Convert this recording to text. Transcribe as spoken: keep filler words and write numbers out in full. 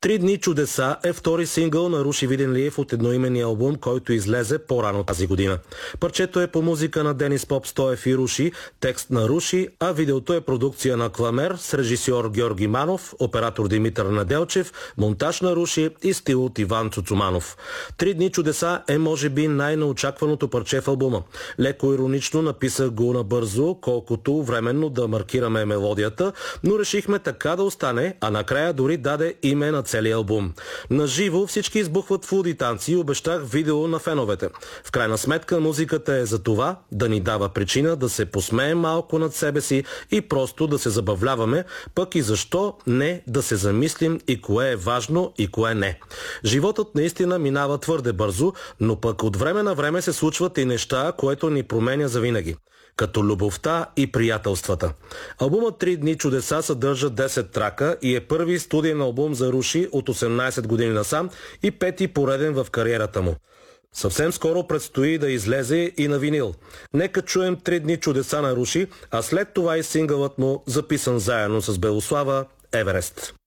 Три дни чудеса е втори сингъл на Руши Виденлиев от едноименния албум, който излезе по-рано тази година. Парчето е по музика на Денис Попстоев и Руши, текст на Руши, а видеото е продукция на Кламер с режисьор Георги Манов, оператор Димитър Неделчев, монтаж на Руши и стил от Иван Цуцуманов. Три дни чудеса е може би най-неочакваното парче в албума. Леко иронично написах го набързо, колкото временно да маркираме мелодията, но решихме така да остане, а накрая дори даде име на целия албум. Наживо всички избухват в луди танци и обещах видео на феновете. В крайна сметка музиката е за това да ни дава причина да се посмеем малко над себе си и просто да се забавляваме, пък и защо не да се замислим и кое е важно и кое не. Животът наистина минава твърде бързо, но пък от време на време се случват и неща, което ни променя завинаги, като любовта и приятелствата. Албумът Три дни чудеса съдържа десет трака и е първи студиен албум за Руши от осемнайсет години насам и пети пореден в кариерата му. Съвсем скоро предстои да излезе и на винил. Нека чуем Три дни чудеса на Руши, а след това и сингълът му, записан заедно с Белослава, Еверест.